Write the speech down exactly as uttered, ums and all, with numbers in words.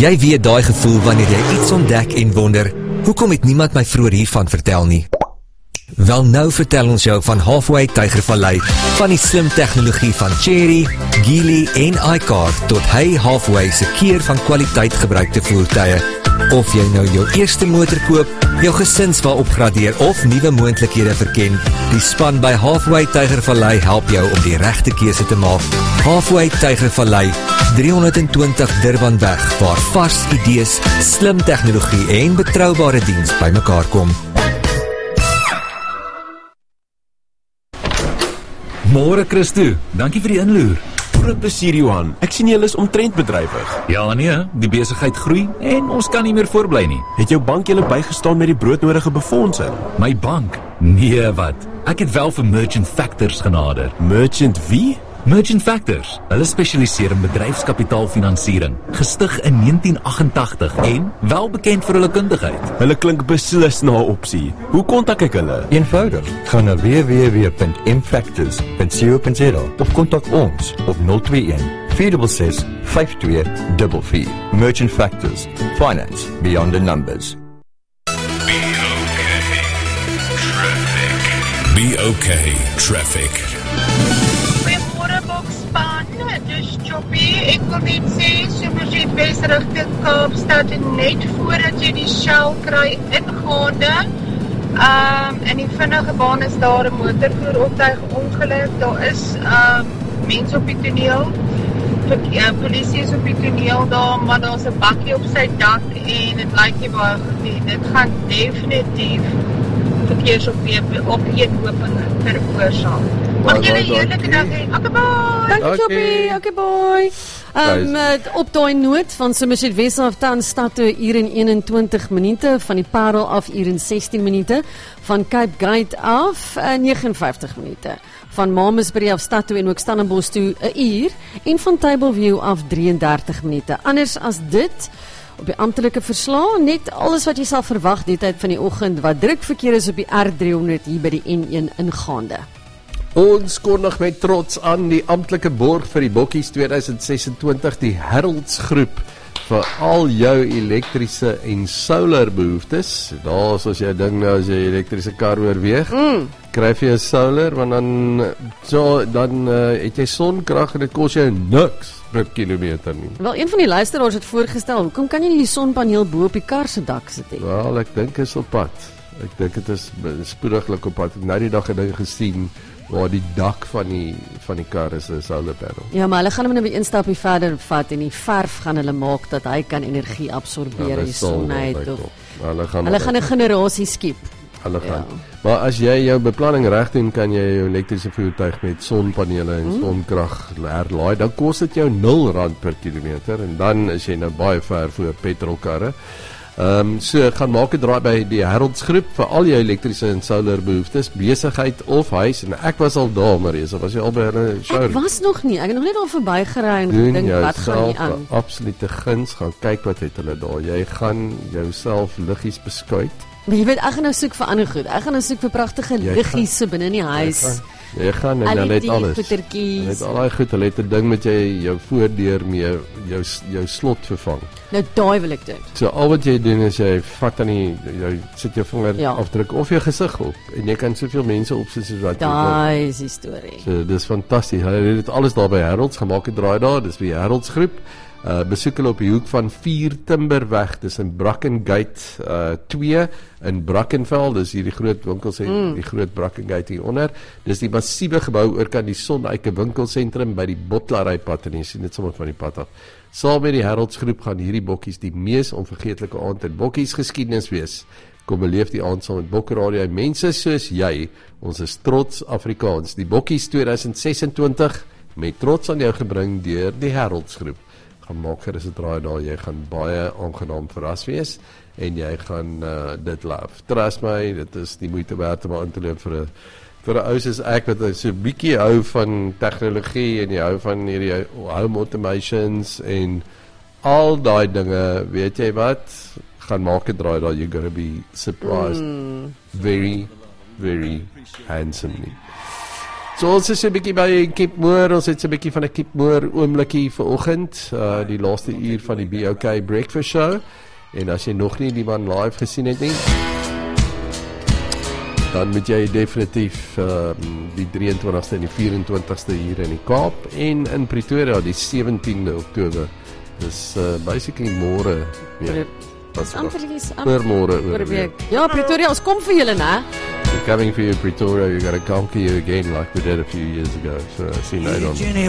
Jy weet daai gevoel wanneer jy iets ontdek en wonder, hoekom het niemand my vroeër hiervan vertel nie? Wel nou vertel ons jou van Halfway Tygervallei, van die slim tegnologie van Chery, Geely en iCar tot hy Halfway se keer van kwaliteit gebruikte voertuie. Of jy nou jou eerste motor koop, jou gesinswa opgradeer of nuwe moontlikhede verken, die span by Halfway Tygervallei help jou om die regte keuse te maak. Halfway Tygervallei, driehonderdtwintig Durbanweg, waar vars idees, slim tegnologie en betroubare diens bymekaar kom. Môre Christo, dankie vir die inloer. Groot plesier Johan, ek sien julle is omtrent bedrywig. Ja nee, die besigheid groei en ons kan nie meer voorbly nie. Het jou bank julle bygestaan met die broodnodige befondsing? My bank? Nee wat, ek het wel vir Merchant Factors genader. Merchant wie? Merchant Factors, hulle spesialiseer in bedryfskapitaalfinansiering, gestig in negentien agt-ag-tig en wel bekend vir hulle kundigheid. Hulle klink beslis na 'n opsie. Hoe kontak ek hulle? Eenvoudig, gaan na w w w punt m factors punt co punt za of kontak ons op nul twee een, vier ses ses, vyf twee vier vier. Merchant Factors, finance beyond the numbers. Be okay, traffic. Dus Choppy, ek wil net sê, Superjet Wes rigting Kaapstad en net voordat jy die Shell kry ingaande, um, in die vinnige baan is daar 'n motorvoertuig ongeluk, daar is um, mense op die toneel, uh, polisie is op die toneel daar, maar daar's 'n bakkie op sy dak en dit lyk nie baie goed nie, dit gaan definitief verkeersopeenhoping veroorsaak. Mag julle 'n heerlike dag hê. Okay, bye. Dankie Choppy. Okay, bye. Um, op daai noot van Somerset Wes af tans stad toe uur en eenentwintig minute, van die Parel af uur en sestien minute, van Cape Gate af uh, vyf nege minute, van Mamasbury af stad toe en ook Stellenbosch toe 'n uur en van Tableview af drie en dertig minute. Anders as dit op die amptelike verslae, net alles wat jy sal verwag die tyd van die oggend, wat druk verkeer is op die R driehonderd hier by die N een ingaande. Ons kondig met trots aan die amptelike borg vir die Bokkies tweeduisend sesentwintig, die Heraldsgroep vir al jou elektriese en solar behoeftes. Daar is as jy ding nou as jy elektriese kar oorweeg, mm. kry jy 'n solar, want dan so dan uh, het jy sonkrag en dit kos jou niks per kilometer nie. Wel, een van die luisteraars het voorgestel, hoekom kan jy nie die sonpaneel bo op die kar se dak sit nie? Wel, ek dink is op pad. Ek dink dit is spoediglik op pad. Ek nou die dag het ding gesien waar die dak van die van die kar is 'n solar panel. Ja, maar hulle gaan hom nou weer een stapie verder vat en die verf gaan hulle maak dat hy kan energie absorbeer in die son uit. Hulle gaan hulle gaan 'n generasie skiep. Hulle gaan. Ja. Maar as jy jou beplanning reg doen, kan jy jou elektriese voertuig met sonpanele en hmm. sonkrag herlaai. Dan kos dit jou nul rand per kilometer en dan is jy nou baie ver voor petrolkarre. Ehm um, so gaan maak 'n draai by die Heraldsgroep vir al jou elektriese en solar behoeftes, besigheid of huis. En ek was al daar, Marisa, was jy al by hulle show? Ek was nog nie. Ek het nog net daar verbygery en gedink wat gaan nie aan. Absolute guns, gaan kyk wat het hulle daar. Jy gaan jouself liggies beskuit. Maar jy weet, ek gaan nou soek vir ander goed. Ek gaan nou soek vir pragtige liggies so binne in die huis. Jy gaan en hulle het alles. Hulle het al daai goed, hulle het 'n ding met jy jou voordeur mee jou jou slot vervang. Nou daai wil ek doen. So al wat jy doen is jy vat aan die jy sit jou vinger ja. afdruk of jou gesig op en jy kan soveel mense opsit soos wat jy wil. Daai is die storie. So dis fantasties. Hulle het dit alles daar by Heralds gemaak, 'n draai daar, dis by die Heraldsgroep. Uh, besoek hulle op die hoek van vier Timberweg, dis in Brackengate uh, twee in Brackenfell, dis hier die groot winkels en mm. die groot Brackengate hieronder. Dis die massiewe gebou oor kan die Sonneike winkelsentrum by die Bottlarypad en jy sien dit sommer van die pad af. Saam met die Heraldsgroep gaan hierdie bokkies die mees onvergeetlike aand in bokkies geskiedenis wees. Kom beleef die aand saam met Bokkeradio. Mense soos jy, ons is trots Afrikaans. Die Bokkies tweeduisend sesentwintig met trots aan jou gebring deur die Heraldsgroep. Gaan maak gerus 'n draai daar, jy gaan baie aangenaam verras wees en jy gaan uh, dit love. Trust my, dit is die moeite werd om aan te loop vir 'n vir 'n ou soos ek wat so 'n bietjie hou van tegnologie en jy hou van hierdie home automations en al daai dinge, weet jy wat? Gaan maak 'n draai daar, you're gonna be surprised mm. very very handsomely. So ons is so 'n bietjie by Cape Moor, ons het so 'n bietjie van 'n Cape Moor oomblikie vanoggend, uh, die laaste uur van die B O K Breakfast Show. En as jy nog nie die man live gesien het nie, dan moet jy definitief uh, die drie en twintigste en die vyf en twintigste hier in die Kaap en in Pretoria die sewentiende Oktober. Dis uh, basically môre weer. Wat oor môre oor week. Ja, Pretoria, ons kom vir julle, né? We're coming for you, Pretoria. You got to conquer you again like we did a few years ago. So, see you later on.